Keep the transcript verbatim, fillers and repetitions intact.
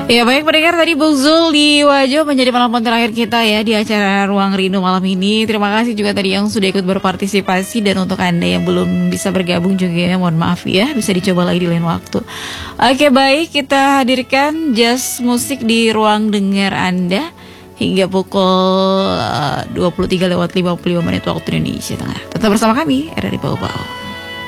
Ya baik pendengar, tadi Bung Zul di Wajo menjadi penelpon terakhir kita ya di acara Ruang Rindu malam ini. Terima kasih juga tadi yang sudah ikut berpartisipasi, dan untuk Anda yang belum bisa bergabung juga ya, mohon maaf ya, bisa dicoba lagi di lain waktu. Oke baik, kita hadirkan jazz musik di ruang dengar Anda hingga pukul uh, dua puluh tiga lewat lima puluh lima menit waktu Indonesia Tengah. Tetap bersama kami, R R I Bau Bau.